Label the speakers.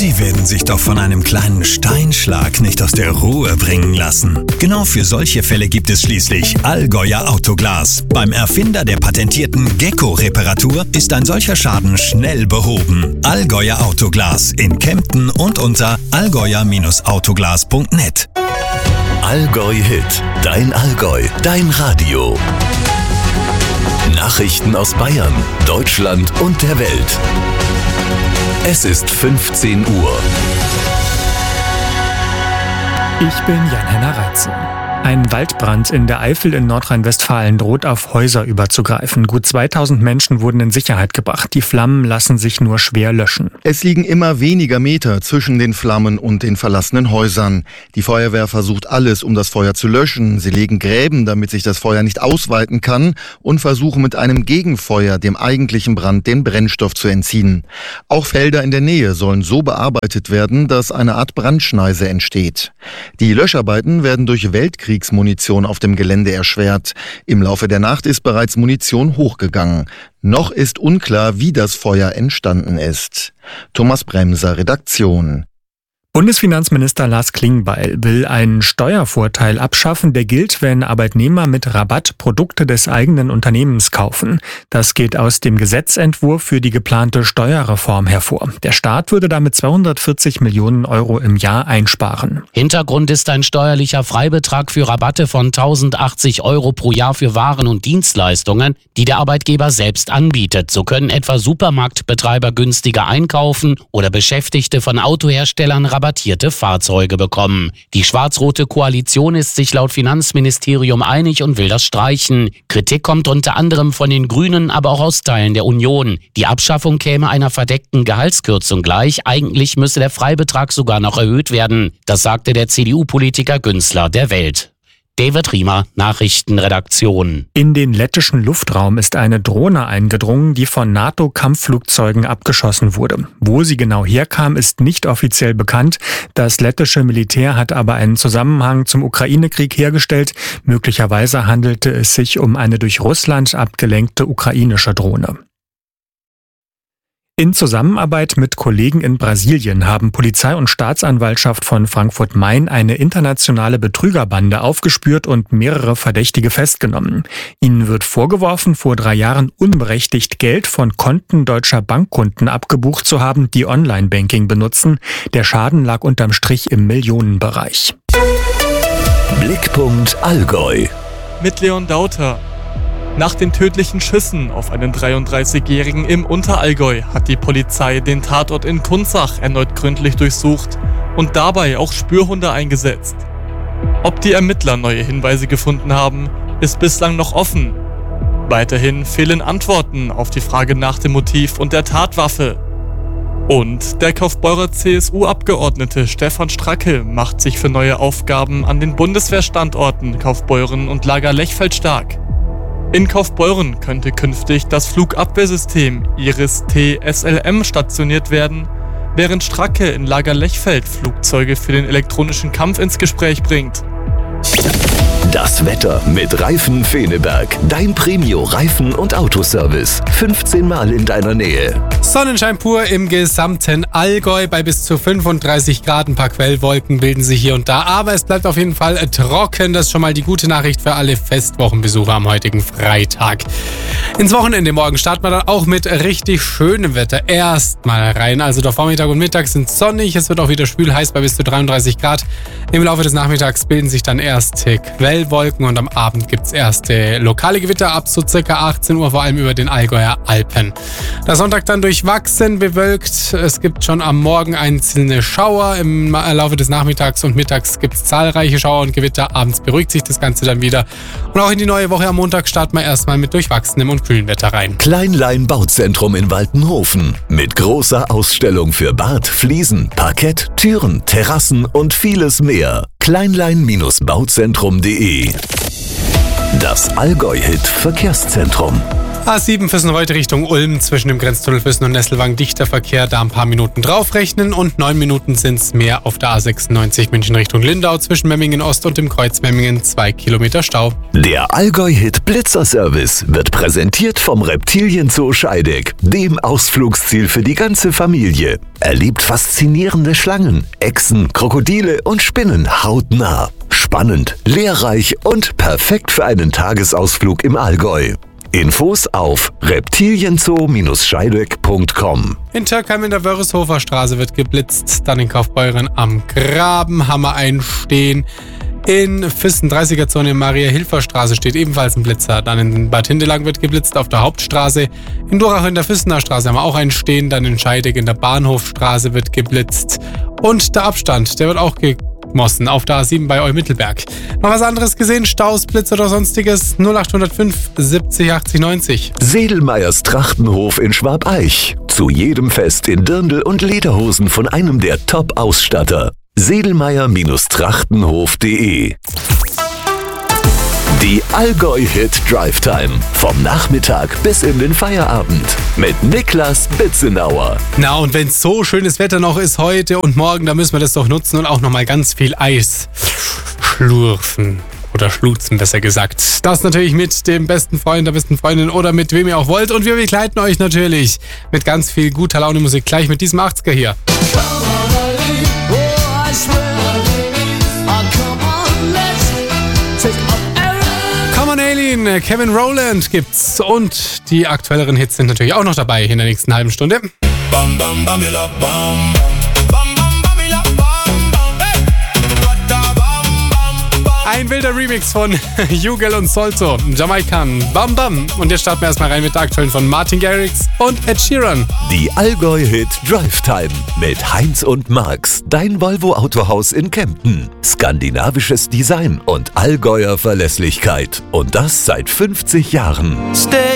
Speaker 1: Sie werden sich doch von einem kleinen Steinschlag nicht aus der Ruhe bringen lassen. Genau für solche Fälle gibt es schließlich Allgäuer Autoglas. Beim Erfinder der patentierten Gecko-Reparatur ist ein solcher Schaden schnell behoben. Allgäuer Autoglas in Kempten und unter allgäuer-autoglas.net.
Speaker 2: Allgäu Hit, dein Allgäu, dein Radio. Nachrichten aus Bayern, Deutschland und der Welt. Es ist 15 Uhr.
Speaker 3: Ich bin Jan-Henner Reitze. Ein Waldbrand in der Eifel in Nordrhein-Westfalen droht auf Häuser überzugreifen. Gut 2000 Menschen wurden in Sicherheit gebracht. Die Flammen lassen sich nur schwer löschen.
Speaker 4: Es liegen immer weniger Meter zwischen den Flammen und den verlassenen Häusern. Die Feuerwehr versucht alles, um das Feuer zu löschen. Sie legen Gräben, damit sich das Feuer nicht ausweiten kann, und versuchen mit einem Gegenfeuer dem eigentlichen Brand den Brennstoff zu entziehen. Auch Felder in der Nähe sollen so bearbeitet werden, dass eine Art Brandschneise entsteht. Die Löscharbeiten werden durch Weltkriegsmunition auf dem Gelände erschwert. Im Laufe der Nacht ist bereits Munition hochgegangen. Noch ist unklar, wie das Feuer entstanden ist. Thomas Bremser, Redaktion.
Speaker 3: Bundesfinanzminister Lars Klingbeil will einen Steuervorteil abschaffen, der gilt, wenn Arbeitnehmer mit Rabatt Produkte des eigenen Unternehmens kaufen. Das geht aus dem Gesetzentwurf für die geplante Steuerreform hervor. Der Staat würde damit 240 Millionen Euro im Jahr einsparen.
Speaker 5: Hintergrund ist ein steuerlicher Freibetrag für Rabatte von 1080 Euro pro Jahr für Waren und Dienstleistungen, die der Arbeitgeber selbst anbietet. So können etwa Supermarktbetreiber günstiger einkaufen oder Beschäftigte von Autoherstellern rabattierte Fahrzeuge bekommen. Die schwarz-rote Koalition ist sich laut Finanzministerium einig und will das streichen. Kritik kommt unter anderem von den Grünen, aber auch aus Teilen der Union. Die Abschaffung käme einer verdeckten Gehaltskürzung gleich. Eigentlich müsse der Freibetrag sogar noch erhöht werden. Das sagte der CDU-Politiker Günzler der Welt. David Riemer, Nachrichtenredaktion.
Speaker 3: In den lettischen Luftraum ist eine Drohne eingedrungen, die von NATO-Kampfflugzeugen abgeschossen wurde. Wo sie genau herkam, ist nicht offiziell bekannt. Das lettische Militär hat aber einen Zusammenhang zum Ukraine-Krieg hergestellt. Möglicherweise handelte es sich um eine durch Russland abgelenkte ukrainische Drohne. In Zusammenarbeit mit Kollegen in Brasilien haben Polizei und Staatsanwaltschaft von Frankfurt-Main eine internationale Betrügerbande aufgespürt und mehrere Verdächtige festgenommen. Ihnen wird vorgeworfen, vor 3 Jahren unberechtigt Geld von Konten deutscher Bankkunden abgebucht zu haben, die Online-Banking benutzen. Der Schaden lag unterm Strich im Millionenbereich.
Speaker 2: Blickpunkt Allgäu.
Speaker 6: Mit Leon Dauter. Nach den tödlichen Schüssen auf einen 33-Jährigen im Unterallgäu hat die Polizei den Tatort in Kunzach erneut gründlich durchsucht und dabei auch Spürhunde eingesetzt. Ob die Ermittler neue Hinweise gefunden haben, ist bislang noch offen. Weiterhin fehlen Antworten auf die Frage nach dem Motiv und der Tatwaffe. Und der Kaufbeurer CSU-Abgeordnete Stefan Stracke macht sich für neue Aufgaben an den Bundeswehrstandorten Kaufbeuren und Lager Lechfeld stark. In Kaufbeuren könnte künftig das Flugabwehrsystem Iris-T SLM stationiert werden, während Stracke in Lager Lechfeld Flugzeuge für den elektronischen Kampf ins Gespräch bringt.
Speaker 2: Das Wetter mit Reifen Feneberg. Dein Premio-Reifen- und Autoservice. 15 Mal in deiner Nähe.
Speaker 7: Sonnenschein pur im gesamten Allgäu. Bei bis zu 35 Grad. Ein paar Quellwolken bilden sich hier und da. Aber es bleibt auf jeden Fall trocken. Das ist schon mal die gute Nachricht für alle Festwochenbesucher am heutigen Freitag. Ins Wochenende morgen starten wir dann auch mit richtig schönem Wetter. Erstmal rein. Also der Vormittag und Mittag sind sonnig. Es wird auch wieder schwül heiß bei bis zu 33 Grad. Im Laufe des Nachmittags bilden sich dann erste Quellwolken und am Abend gibt es erste lokale Gewitter ab so circa 18 Uhr, vor allem über den Allgäuer Alpen. Der Sonntag dann durchwachsen bewölkt. Es gibt schon am Morgen einzelne Schauer. Im Laufe des Nachmittags und Mittags gibt es zahlreiche Schauer und Gewitter. Abends beruhigt sich das Ganze dann wieder. Und auch in die neue Woche am Montag starten wir erstmal mit durchwachsenem und kühlen Wetter rein.
Speaker 2: Kleinlein Bauzentrum in Waltenhofen. Mit großer Ausstellung für Bad, Fliesen, Parkett, Türen, Terrassen und vieles mehr. Kleinlein-bauzentrum.de. Das Allgäu-Hit Verkehrszentrum.
Speaker 7: A7 Füssen heute Richtung Ulm, zwischen dem Grenztunnel Füssen und Nesselwang dichter Verkehr, da ein paar Minuten draufrechnen und 9 Minuten sind es mehr auf der A96 München Richtung Lindau, zwischen Memmingen Ost und dem Kreuz Memmingen 2 Kilometer Stau.
Speaker 2: Der Allgäu-Hit Blitzerservice wird präsentiert vom Reptilienzoo Scheideck, dem Ausflugsziel für die ganze Familie. Erlebt faszinierende Schlangen, Echsen, Krokodile und Spinnen hautnah. Spannend, lehrreich und perfekt für einen Tagesausflug im Allgäu. Infos auf reptilienzoo-scheideck.com.
Speaker 7: In Türkheim in der Wörishofer Straße wird geblitzt, dann in Kaufbeuren am Graben haben wir einen Stehen. In Füssen 30er-Zone in Maria-Hilfer-Straße steht ebenfalls ein Blitzer. Dann in Bad Hindelang wird geblitzt auf der Hauptstraße. In Durach in der Füssener Straße haben wir auch einen Stehen. Dann in Scheideck in der Bahnhofstraße wird geblitzt. Und der Abstand, der wird auch gemossen auf der A7 bei Eumittelberg. Noch was anderes gesehen? Staus, Blitz oder sonstiges? 0805 70 80 90.
Speaker 2: Sedelmeyers Trachtenhof in Schwabeich. Zu jedem Fest in Dirndl und Lederhosen von einem der Top-Ausstatter. Sedelmeyer-Trachtenhof.de. Die Allgäu-Hit Drive Time. Vom Nachmittag bis in den Feierabend. Mit Niklas Bitzenauer.
Speaker 7: Na, und wenn so schönes Wetter noch ist heute und morgen, dann müssen wir das doch nutzen und auch nochmal ganz viel Eis schlürfen. Oder schlutzen, besser gesagt. Das natürlich mit dem besten Freund, der besten Freundin oder mit wem ihr auch wollt. Und wir begleiten euch natürlich mit ganz viel guter Laune Musik. Gleich mit diesem 80er hier. Come on Alien, Kevin Rowland gibt's. Und die aktuelleren Hits sind natürlich auch noch dabei in der nächsten halben Stunde.
Speaker 8: Bam, bam, bamila, bam.
Speaker 7: Ein wilder Remix von Jugel und Solzo, Jamaican, Bam Bam. Und jetzt starten wir erstmal rein mit der aktuellen von Martin Garrix und Ed Sheeran.
Speaker 2: Die Allgäu-Hit Drive Time mit Heinz und Max, dein Volvo-Autohaus in Kempten. Skandinavisches Design und Allgäuer Verlässlichkeit. Und das seit 50 Jahren.
Speaker 8: Stay